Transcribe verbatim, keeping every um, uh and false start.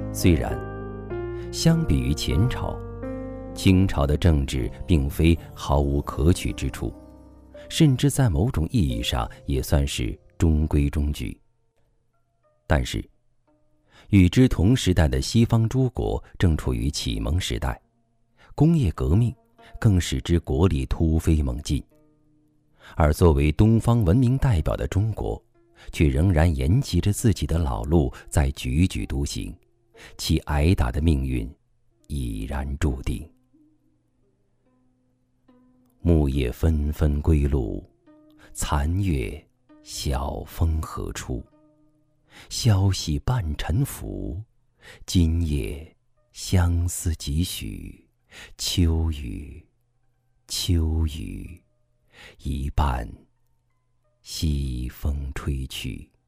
虽然相比于前朝，清朝的政治并非毫无可取之处，甚至在某种意义上也算是中规中矩。但是与之同时代的西方诸国正处于启蒙时代，工业革命更使之国力突飞猛进，而作为东方文明代表的中国，却仍然沿袭着自己的老路在踽踽独行，其挨打的命运已然注定。木叶纷纷归路，残月晓风何处？消息半沉浮，今夜相思几许？秋雨，秋雨，一半西风吹去。